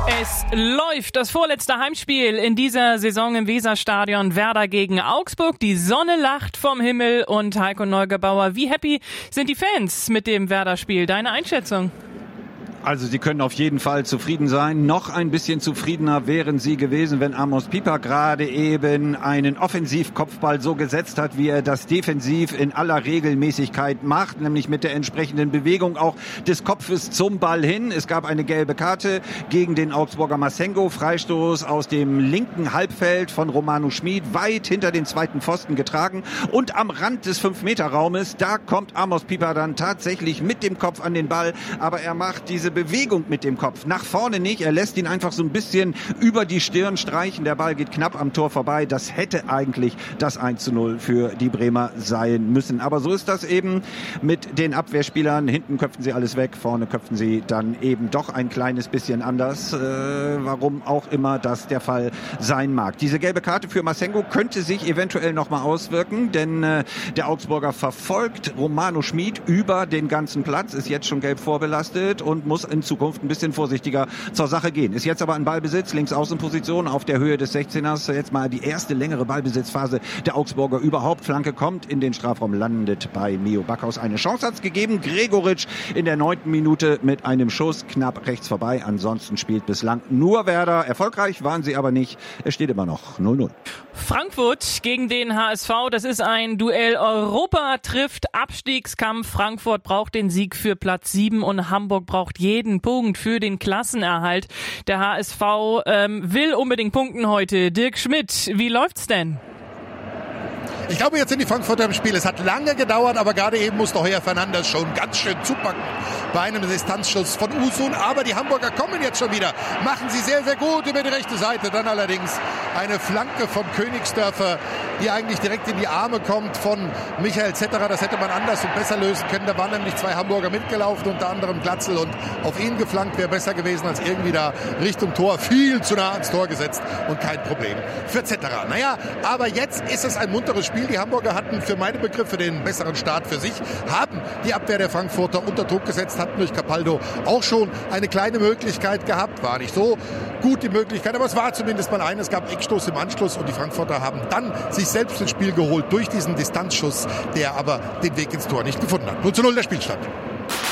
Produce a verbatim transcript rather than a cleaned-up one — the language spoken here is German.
Es läuft das vorletzte Heimspiel in dieser Saison im Weserstadion. Werder gegen Augsburg. Die Sonne lacht vom Himmel und Heiko Neugebauer. Wie happy sind die Fans mit dem Werder-Spiel? Deine Einschätzung? Also sie können auf jeden Fall zufrieden sein. Noch ein bisschen zufriedener wären sie gewesen, wenn Amos Pieper gerade eben einen Offensivkopfball so gesetzt hat, wie er das defensiv in aller Regelmäßigkeit macht, nämlich mit der entsprechenden Bewegung auch des Kopfes zum Ball hin. Es gab eine gelbe Karte gegen den Augsburger Massengo. Freistoß aus dem linken Halbfeld von Romano Schmid, weit hinter den zweiten Pfosten getragen. Und am Rand des fünf Meter Raumes, da kommt Amos Pieper dann tatsächlich mit dem Kopf an den Ball. Aber er macht diese Bewegung mit dem Kopf nach vorne nicht. Er lässt ihn einfach so ein bisschen über die Stirn streichen. Der Ball geht knapp am Tor vorbei. Das hätte eigentlich das eins zu null für die Bremer sein müssen. Aber so ist das eben mit den Abwehrspielern. Hinten köpfen sie alles weg, vorne köpfen sie dann eben doch ein kleines bisschen anders. Äh, warum auch immer das der Fall sein mag. Diese gelbe Karte für Massengo könnte sich eventuell nochmal auswirken, denn äh, der Augsburger verfolgt Romano Schmid über den ganzen Platz, ist jetzt schon gelb vorbelastet und muss in Zukunft ein bisschen vorsichtiger zur Sache gehen. Ist jetzt aber ein Ballbesitz, Linksaußenposition auf der Höhe des sechzehners. Jetzt mal die erste längere Ballbesitzphase der Augsburger überhaupt. Flanke kommt in den Strafraum, landet bei Mio Backhaus. Eine Chance hat's gegeben. Gregoritsch in der neunten Minute mit einem Schuss knapp rechts vorbei. Ansonsten spielt bislang nur Werder. Erfolgreich waren sie aber nicht. Es steht immer noch null null. Frankfurt gegen den H S V. Das ist ein Duell. Europa trifft Abstiegskampf. Frankfurt braucht den Sieg für Platz sieben und Hamburg braucht jeden Punkt für den Klassenerhalt. Der H S V ähm, will unbedingt punkten heute. Dirk Schmidt, wie läuft's denn? Ich glaube, jetzt sind die Frankfurter im Spiel. Es hat lange gedauert, aber gerade eben musste Heuer Fernandes schon ganz schön zupacken bei einem Distanzschuss von Usun. Aber die Hamburger kommen jetzt schon wieder. Machen sie sehr, sehr gut über die rechte Seite. Dann allerdings eine Flanke von Königsdörfer, die eigentlich direkt in die Arme kommt von Michael Zetterer. Das hätte man anders und besser lösen können. Da waren nämlich zwei Hamburger mitgelaufen, unter anderem Glatzel, und auf ihn geflankt wäre besser gewesen als irgendwie da Richtung Tor. Viel zu nah ans Tor gesetzt und kein Problem für Zetterer. Naja, aber jetzt ist es ein munteres Spiel. Die Hamburger hatten für meine Begriffe den besseren Start für sich, haben die Abwehr der Frankfurter unter Druck gesetzt, hatten durch Capaldo auch schon eine kleine Möglichkeit gehabt. War nicht so gut die Möglichkeit, aber es war zumindest mal eine. Es gab Eckstoß im Anschluss und die Frankfurter haben dann sich selbst ins Spiel geholt durch diesen Distanzschuss, der aber den Weg ins Tor nicht gefunden hat. null zu null der Spielstand.